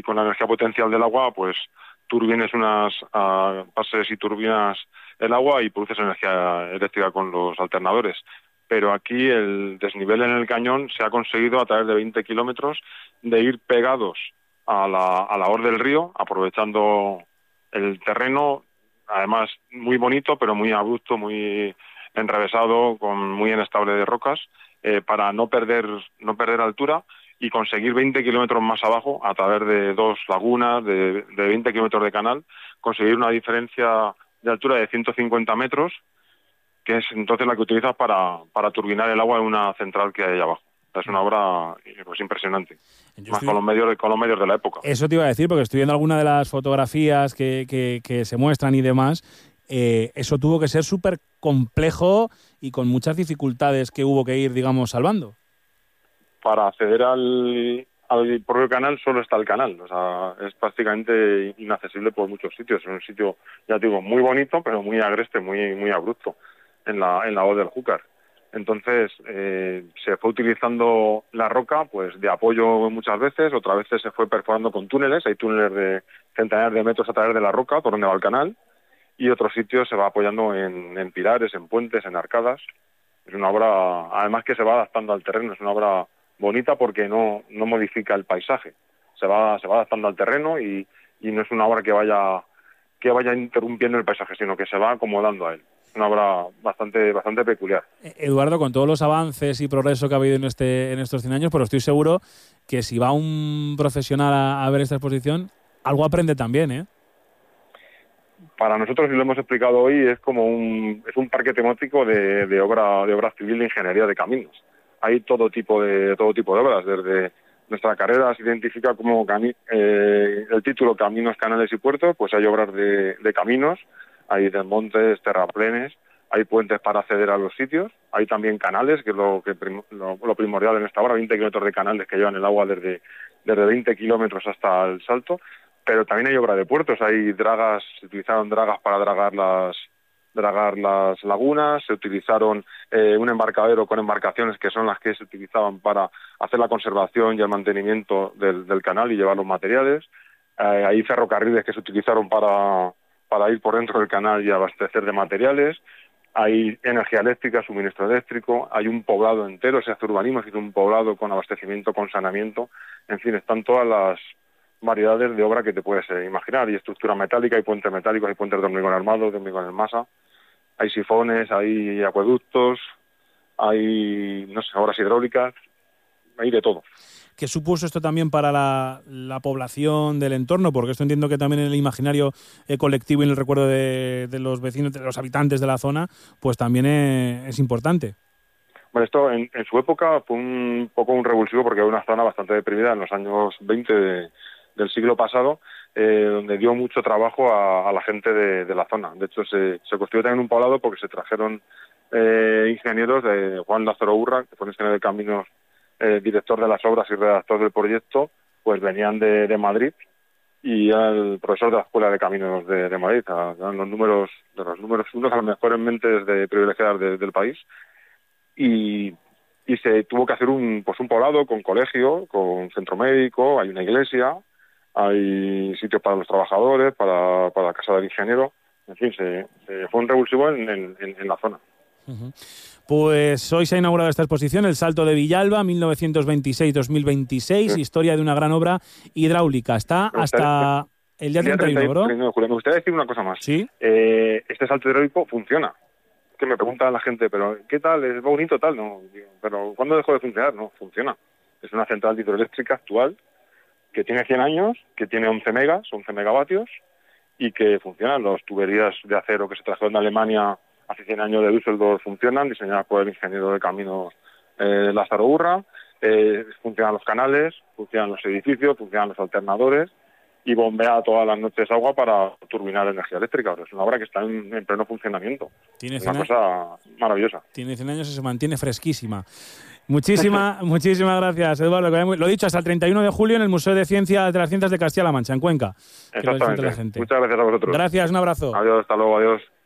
y con la energía potencial del agua, pues pases y turbinas el agua y produces energía eléctrica con los alternadores. Pero aquí el desnivel en el cañón se ha conseguido a través de 20 kilómetros de ir pegados a la orilla del río, aprovechando el terreno, además muy bonito, pero muy abrupto, muy enrevesado, muy inestable de rocas, para no perder altura y conseguir 20 kilómetros más abajo, a través de 2 lagunas, de 20 kilómetros de canal, conseguir una diferencia de altura de 150 metros, que es entonces la que utilizas para turbinar el agua en una central que hay ahí abajo. Es una obra pues impresionante, con los medios de la época. Eso te iba a decir, porque estoy viendo alguna de las fotografías que se muestran y demás. Eso tuvo que ser súper complejo y con muchas dificultades que hubo que ir, digamos, salvando. Para acceder al propio canal solo está el canal, o sea, es prácticamente inaccesible por muchos sitios. Es un sitio, ya te digo, muy bonito, pero muy agreste, muy abrupto en la voz del Júcar. Entonces se fue utilizando la roca pues de apoyo muchas veces, otras veces se fue perforando con túneles. Hay túneles de centenares de metros a través de la roca por donde va el canal, y otros sitios se va apoyando en pilares, en puentes, en arcadas. Es una obra, además, que se va adaptando al terreno. Es una obra bonita porque no modifica el paisaje, se va adaptando al terreno y no es una obra que vaya interrumpiendo el paisaje, sino que se va acomodando a él. Es una obra bastante peculiar. Eduardo, con todos los avances y progreso que ha habido en estos 100 años, pero estoy seguro que si va un profesional a ver esta exposición, algo aprende también, ¿eh? Para nosotros, y lo hemos explicado hoy, es un parque temático de obra civil de ingeniería de caminos. Hay todo tipo de obras. Desde nuestra carrera se identifica como el título Caminos, Canales y Puertos, pues hay obras de caminos, hay desmontes, terraplenes, hay puentes para acceder a los sitios, hay también canales, que es lo primordial en esta obra, 20 kilómetros de canales que llevan el agua desde 20 kilómetros hasta el Salto, pero también hay obra de puertos, hay dragas, se utilizaron dragas para dragar las lagunas, se utilizaron un embarcadero con embarcaciones que son las que se utilizaban para hacer la conservación y el mantenimiento del canal y llevar los materiales. Hay ferrocarriles que se utilizaron para ir por dentro del canal y abastecer de materiales. Hay energía eléctrica, suministro eléctrico, hay un poblado entero, se hace urbanismo, se hace un poblado con abastecimiento, con saneamiento. En fin, están todas las variedades de obra que te puedes imaginar. Hay estructura metálica, hay puentes metálicos, hay puentes de hormigón armado, de hormigón en masa, hay sifones, hay acueductos, hay, obras hidráulicas, hay de todo. ¿Qué supuso esto también para la población del entorno? Porque esto entiendo que también en el imaginario colectivo y en el recuerdo de los vecinos, de los habitantes de la zona, pues también es importante. Bueno, esto en su época fue un poco un revulsivo, porque era una zona bastante deprimida en los años 20 del siglo pasado, donde dio mucho trabajo a la gente de la zona. De hecho, se construyó también un poblado porque se trajeron ingenieros de Juan Lázaro Urra, que fue un ingeniero de caminos, director de las obras y redactor del proyecto, pues venían de Madrid, y el profesor de la Escuela de Caminos de Madrid, eran los números unos a las mejores mentes privilegiadas del país, y se tuvo que hacer un poblado con colegio, con centro médico, hay una iglesia, hay sitios para los trabajadores, para la casa del ingeniero. En fin, fue un revulsivo en la zona. Uh-huh. Pues hoy se ha inaugurado esta exposición, El Salto de Villalba, 1926-2026, sí. Historia de una gran obra hidráulica. Está hasta el día 31, ¿no? Me gustaría decir una cosa más. ¿Sí? Este salto hidráulico funciona. Que me pregunta la gente, pero ¿qué tal? ¿Es bonito tal? No, pero ¿cuándo dejó de funcionar? No, funciona. Es una central hidroeléctrica actual que tiene 100 años, que tiene 11 megavatios y que funcionan. Las tuberías de acero que se trajeron de Alemania hace 100 años de Düsseldorf funcionan, diseñadas por el ingeniero de caminos Lázaro Urra. Funcionan los canales, funcionan los edificios, funcionan los alternadores y bombea todas las noches agua para turbinar energía eléctrica. Es una obra que está en pleno funcionamiento. Es una cosa maravillosa. Tiene 100 años y se mantiene fresquísima. Muchísimas gracias, Eduardo. Lo dicho, hasta el 31 de julio en el Museo de las Ciencias de Castilla-La Mancha, en Cuenca. Exactamente. Muchas gracias a vosotros. Gracias, un abrazo. Adiós, hasta luego, adiós.